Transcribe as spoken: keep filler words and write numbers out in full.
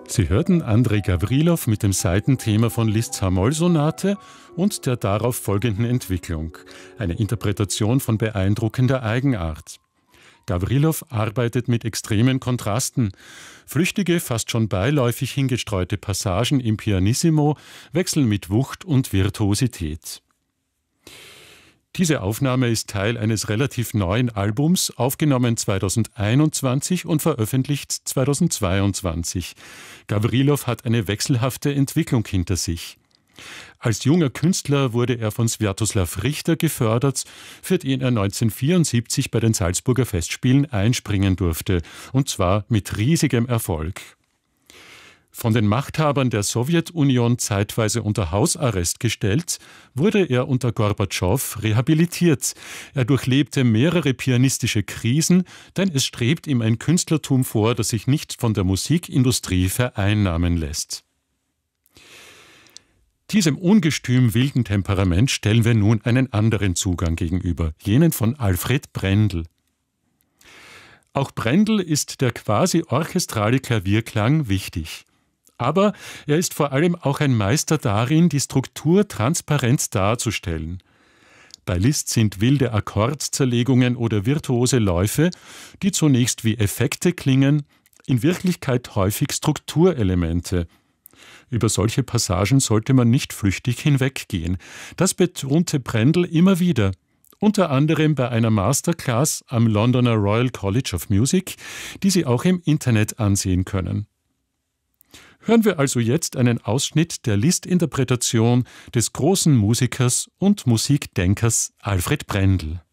Sie hörten Andrei Gavrilow mit dem Saitenthema von Liszt's H-Moll-Sonate und der darauf folgenden Entwicklung, eine Interpretation von beeindruckender Eigenart. Gavrilow arbeitet mit extremen Kontrasten. Flüchtige, fast schon beiläufig hingestreute Passagen im Pianissimo wechseln mit Wucht und Virtuosität. Diese Aufnahme ist Teil eines relativ neuen Albums, aufgenommen zweitausendeinundzwanzig und veröffentlicht zweitausendzweiundzwanzig. Gavrilow hat eine wechselhafte Entwicklung hinter sich. Als junger Künstler wurde er von Swiatoslav Richter gefördert, für den er neunzehnhundertvierundsiebzig bei den Salzburger Festspielen einspringen durfte, und zwar mit riesigem Erfolg. Von den Machthabern der Sowjetunion zeitweise unter Hausarrest gestellt, wurde er unter Gorbatschow rehabilitiert. Er durchlebte mehrere pianistische Krisen, denn es strebt ihm ein Künstlertum vor, das sich nicht von der Musikindustrie vereinnahmen lässt. Diesem ungestüm wilden Temperament stellen wir nun einen anderen Zugang gegenüber, jenen von Alfred Brendel. Auch Brendel ist der quasi orchestrale Klavierklang wichtig. Aber er ist vor allem auch ein Meister darin, die Struktur transparent darzustellen. Bei Liszt sind wilde Akkordzerlegungen oder virtuose Läufe, die zunächst wie Effekte klingen, in Wirklichkeit häufig Strukturelemente. Über solche Passagen sollte man nicht flüchtig hinweggehen. Das betonte Brendel immer wieder. Unter anderem bei einer Masterclass am Londoner Royal College of Music, die Sie auch im Internet ansehen können. Hören wir also jetzt einen Ausschnitt der Liszt-Interpretation des großen Musikers und Musikdenkers Alfred Brendel.